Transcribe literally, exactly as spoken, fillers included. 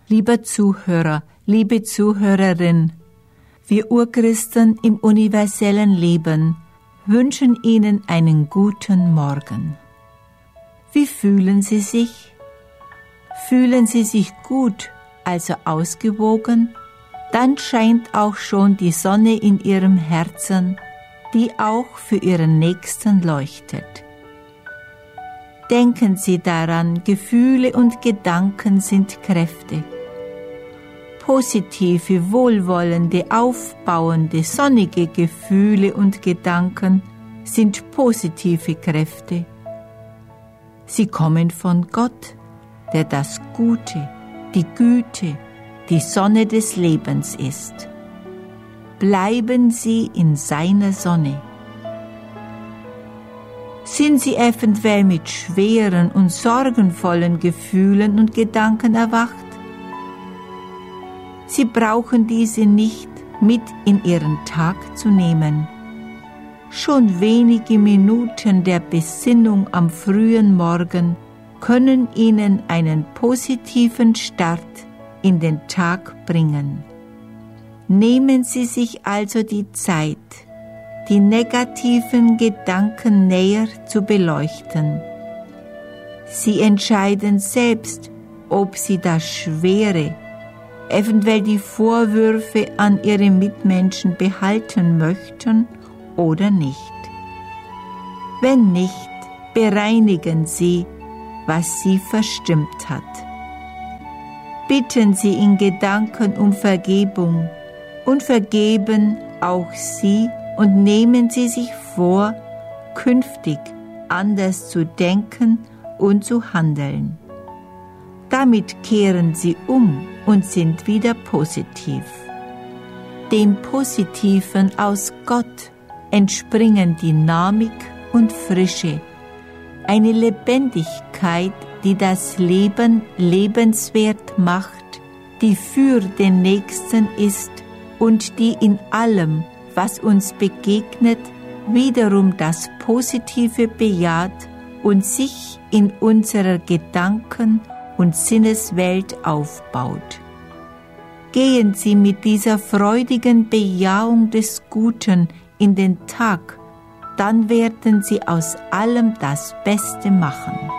Lieber Zuhörer, liebe Zuhörerin, wir Urchristen im universellen Leben wünschen Ihnen einen guten Morgen. Wie fühlen Sie sich? Fühlen Sie sich gut, also ausgewogen? Dann scheint auch schon die Sonne in Ihrem Herzen, die auch für Ihren Nächsten leuchtet. Denken Sie daran, Gefühle und Gedanken sind Kräfte. Positive, wohlwollende, aufbauende, sonnige Gefühle und Gedanken sind positive Kräfte. Sie kommen von Gott, der das Gute, die Güte, die Sonne des Lebens ist. Bleiben Sie in seiner Sonne. Sind Sie eventuell mit schweren und sorgenvollen Gefühlen und Gedanken erwacht? Sie brauchen diese nicht mit in Ihren Tag zu nehmen. Schon wenige Minuten der Besinnung am frühen Morgen können Ihnen einen positiven Start in den Tag bringen. Nehmen Sie sich also die Zeit, die negativen Gedanken näher zu beleuchten. Sie entscheiden selbst, ob Sie das Schwere, eventuell die Vorwürfe an Ihre Mitmenschen behalten möchten oder nicht. Wenn nicht, bereinigen Sie, was Sie verstimmt hat. Bitten Sie in Gedanken um Vergebung und vergeben auch Sie und nehmen Sie sich vor, künftig anders zu denken und zu handeln. Damit kehren Sie um und sind wieder positiv. Dem Positiven aus Gott entspringen Dynamik und Frische, eine Lebendigkeit, die das Leben lebenswert macht, die für den Nächsten ist und die in allem, was uns begegnet, wiederum das Positive bejaht und sich in unserer Gedanken- und Sinneswelt aufbaut. Gehen Sie mit dieser freudigen Bejahung des Guten in den Tag, dann werden Sie aus allem das Beste machen.